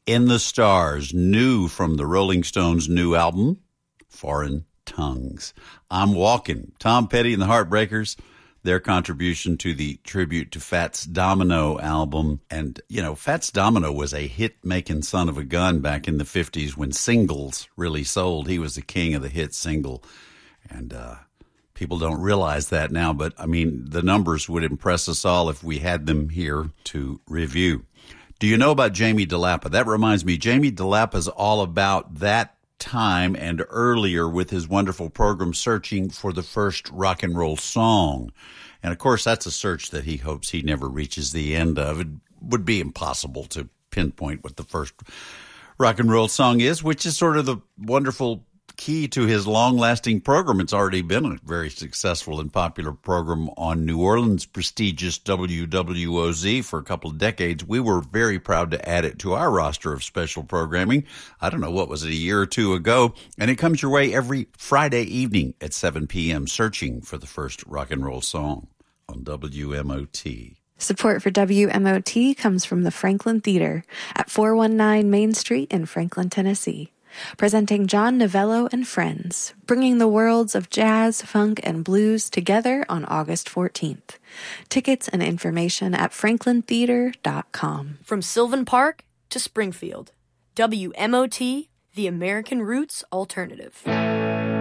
In the Stars, new from the Rolling Stones' new album, Foreign Tongues. I'm Walking. Tom Petty and the Heartbreakers, their contribution to the tribute to Fats Domino album. And, you know, Fats Domino was a hit-making son of a gun back in the 50s when singles really sold. He was the king of the hit single. And people don't realize that now, but, I mean, the numbers would impress us all if we had them here to review. Do you know about Jamie DeLappa? That reminds me, Jamie DeLappa's all about that time and earlier with his wonderful program Searching for the First Rock and Roll Song. And, of course, that's a search that he hopes he never reaches the end of. It would be impossible to pinpoint what the first rock and roll song is, which is sort of the wonderful key to his long-lasting program. It's already been a very successful and popular program on New Orleans' prestigious WWOZ for a couple of decades. We were very proud to add it to our roster of special programming. I don't know, what was it, a year or two ago? And it comes your way every Friday evening at 7 p.m., Searching for the First Rock and Roll Song on WMOT. Support for WMOT comes from the Franklin Theater at 419 Main Street in Franklin, Tennessee. Presenting John Novello and Friends, bringing the worlds of jazz, funk, and blues together on August 14th. Tickets and information at franklintheater.com. From Sylvan Park to Springfield, WMOT, the American Roots Alternative.